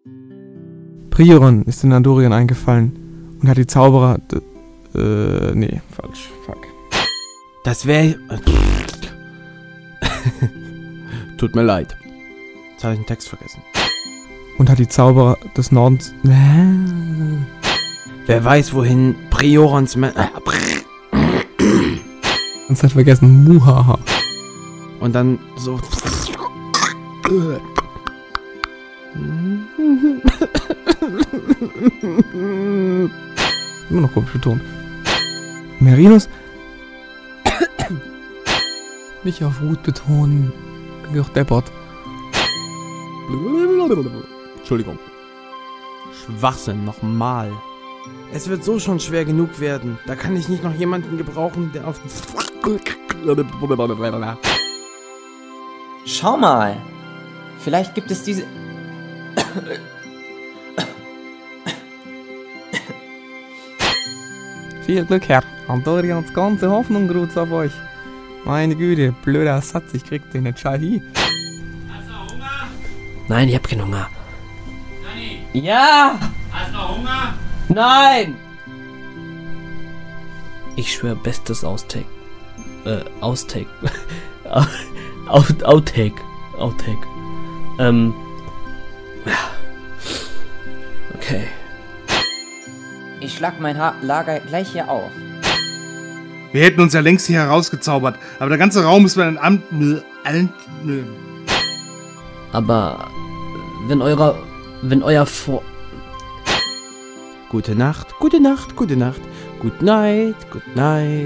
Prioron ist in Andorien eingefallen und hat die Zauberer... nee, falsch. Fuck. Das wäre... Tut mir leid. Jetzt habe ich den Text vergessen. Und hat die Zauberer des Nordens... Wer weiß, wohin Priorons... Uns hat vergessen. Muhaha. Und dann so... Immer noch komisch betont. Merinus? Nicht auf Wut betonen. Bin auch deppert. Entschuldigung. Schwachsinn, nochmal. Es wird so schon schwer genug werden. Da kann ich nicht noch jemanden gebrauchen, der auf... Schau mal. Vielleicht gibt es diese... Viel Glück, Herr. Andorians ganze Hoffnung ruht auf euch. Meine Güte, blöder Satz, ich krieg den nicht schall hin. Hast du noch Hunger? Nein, ich hab keinen Hunger. Danny, Ja! hast du noch Hunger? Nein! Ich schwöre, bestes Outtake. Outtake. Outtake. Okay. Ich schlag mein Lager gleich hier auf. Wir hätten uns ja längst hier herausgezaubert, aber der ganze Raum ist mit einem Amt... Aber wenn euer Gute Nacht, gute Nacht, gute Nacht. Good night, good night.